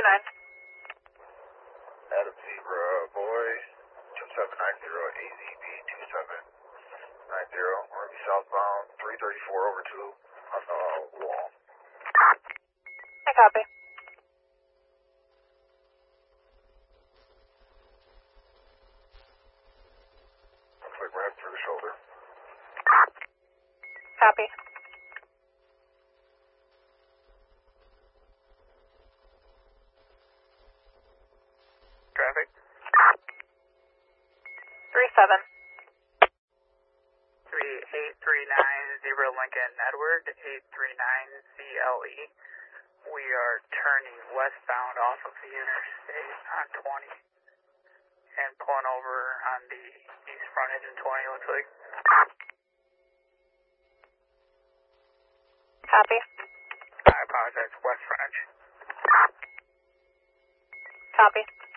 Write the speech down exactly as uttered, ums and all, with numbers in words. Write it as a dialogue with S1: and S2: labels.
S1: nine.
S2: Adam Zebra, boy, two seven nine zero, A Z B two seven nine zero. We're going to be southbound, three thirty-four over two on the wall.
S1: I copy.
S2: Looks like we're heading through the shoulder.
S1: Copy.
S2: Traffic?
S1: three seven.
S3: three eight three nine zero Lincoln Edward, eight three nine C L E. We are turning westbound off of the interstate on twenty and pulling over on the east frontage in twenty, looks like.
S1: Copy.
S3: I apologize, west frontage.
S1: Copy.